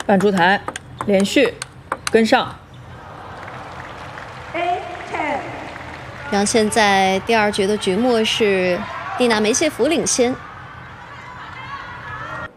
半出台，连续跟上。 然后现在第2局的局末是蒂娜梅谢夫领先。